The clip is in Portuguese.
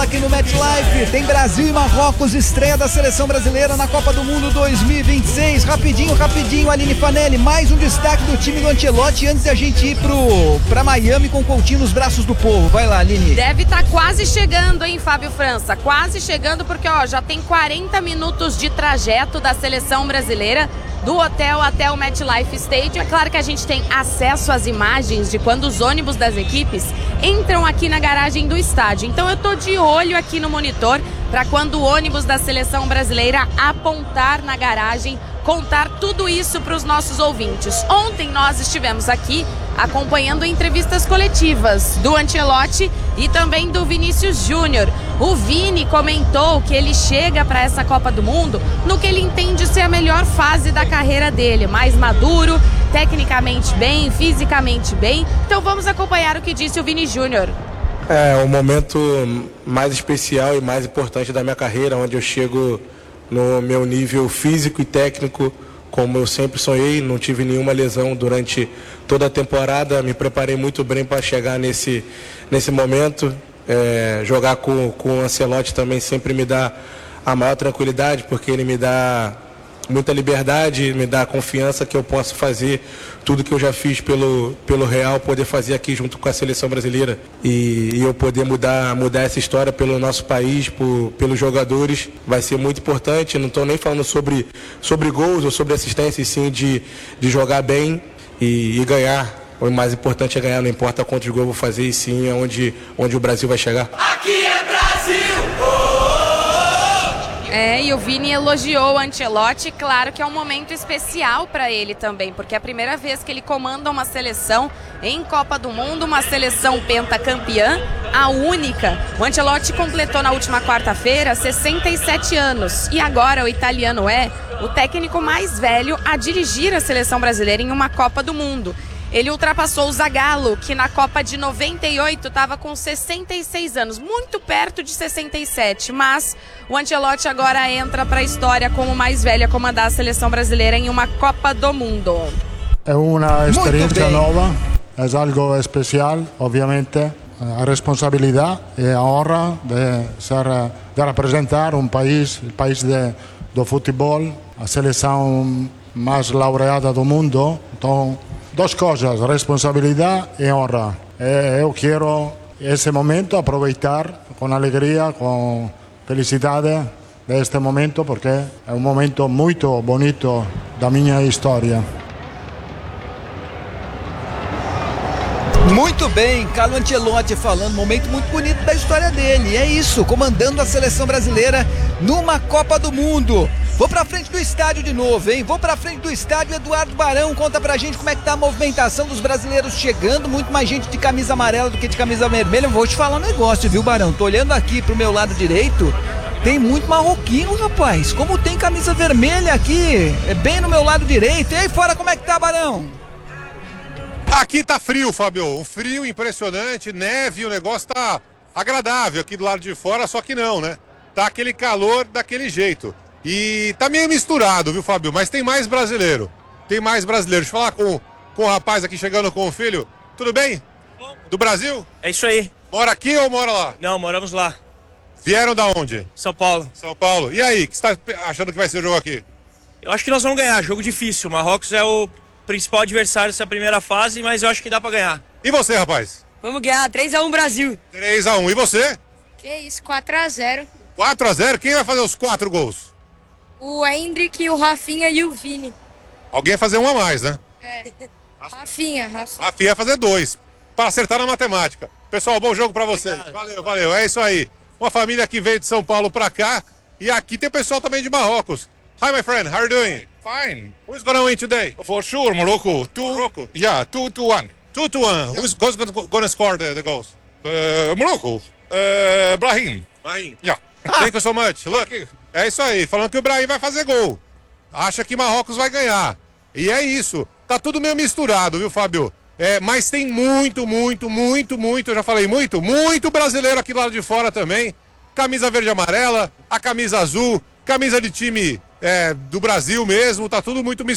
aqui no MetLife. Tem Brasil e Marrocos, estreia da seleção brasileira na Copa do Mundo 2026. Rapidinho, Aline Fanelli, mais um destaque do time do Ancelotti antes de a gente ir pra Miami com o Coutinho nos braços do povo. Vai lá, Aline. Deve estar quase chegando, hein, Fábio França? Quase chegando, porque já tem 40 minutos de trajeto da seleção brasileira do hotel até o MetLife Stadium. É claro que a gente tem acesso às imagens de quando os ônibus das equipes entram aqui na garagem do estádio. Então eu tô de olho aqui no monitor para quando o ônibus da seleção brasileira apontar na garagem, contar tudo isso para os nossos ouvintes. Ontem nós estivemos aqui acompanhando entrevistas coletivas do Ancelotti e também do Vinícius Júnior. O Vini comentou que ele chega para essa Copa do Mundo no que ele entende ser a melhor fase da carreira dele, mais maduro, tecnicamente bem, fisicamente bem. Então vamos acompanhar o que disse o Vini Júnior. É o momento mais especial e mais importante da minha carreira, onde eu chego no meu nível físico e técnico, como eu sempre sonhei. Não tive nenhuma lesão durante toda a temporada, me preparei muito bem para chegar nesse momento. Jogar com o Ancelotti também sempre me dá a maior tranquilidade, porque ele me dá muita liberdade, me dá confiança que eu posso fazer tudo que eu já fiz pelo Real, poder fazer aqui junto com a seleção brasileira e eu poder mudar essa história pelo nosso país, pelos jogadores, vai ser muito importante. Não estou nem falando sobre gols ou sobre assistência, e sim de jogar bem e ganhar. O mais importante é ganhar, não importa quantos gols eu vou fazer, e sim é onde o Brasil vai chegar. Aqui é Brasil! E o Vini elogiou o Ancelotti. Claro que é um momento especial para ele também, porque é a primeira vez que ele comanda uma seleção em Copa do Mundo, uma seleção pentacampeã, a única. O Ancelotti completou na última quarta-feira 67 anos e agora o italiano é o técnico mais velho a dirigir a seleção brasileira em uma Copa do Mundo. Ele ultrapassou o Zagallo, que na Copa de 98 estava com 66 anos, muito perto de 67. Mas o Ancelotti agora entra para a história como o mais velho a comandar a seleção brasileira em uma Copa do Mundo. É uma experiência nova, é algo especial, obviamente. A responsabilidade e a honra de representar um país, o país do futebol, a seleção mais laureada do mundo. Então, duas coisas, responsabilidade e honra. Eu quero esse momento aproveitar com alegria, com felicidade deste momento, porque é um momento muito bonito da minha história. Muito bem, Carlo Ancelotti falando, momento muito bonito da história dele. E é isso, comandando a seleção brasileira numa Copa do Mundo. Vou pra frente do estádio de novo, hein? Vou pra frente do estádio. Eduardo Barão, conta pra gente como é que tá a movimentação dos brasileiros chegando. Muito mais gente de camisa amarela do que de camisa vermelha. Vou te falar um negócio, viu, Barão? Tô olhando aqui pro meu lado direito, tem muito marroquino, rapaz. Como tem camisa vermelha aqui, bem no meu lado direito. E aí fora, como é que tá, Barão? Aqui tá frio, Fábio, um frio impressionante, neve, o negócio tá agradável aqui do lado de fora, só que não, né? Tá aquele calor daquele jeito. E tá meio misturado, viu, Fábio? Mas tem mais brasileiro. Tem mais brasileiro. Deixa eu falar com o rapaz aqui chegando com o filho. Tudo bem? Do Brasil? É isso aí. Mora aqui ou mora lá? Não, moramos lá. Vieram da onde? São Paulo. São Paulo. E aí, o que você tá achando que vai ser o jogo aqui? Eu acho que nós vamos ganhar. Jogo difícil. O Marrocos é o principal adversário dessa primeira fase, mas eu acho que dá pra ganhar. E você, rapaz? Vamos ganhar 3-1 Brasil. 3-1. E você? Que isso, 4-0. 4-0? Quem vai fazer os 4 gols? O Hendrick, o Rafinha e o Vini. Alguém vai fazer um a mais, né? Rafinha. Rafinha vai fazer 2, para acertar na matemática. Pessoal, bom jogo pra vocês. Valeu. É isso aí. Uma família que veio de São Paulo pra cá. E aqui tem pessoal também de Marrocos. Hi, my friend. How are you doing? Fine. Who's gonna win today? For sure, Morocco. Morocco. Yeah, 2-1. 2-1. Who's gonna score the goals? Morocco. Brahim. Yeah. Thank you so much. Look, é isso aí. Falando que o Brahim vai fazer gol. Acha que Marrocos vai ganhar. E é isso. Tá tudo meio misturado, viu, Fábio? Mas tem muito, eu já falei muito brasileiro aqui do lado de fora também. Camisa verde e amarela, a camisa azul, camisa de time do Brasil mesmo, tá tudo muito misturado.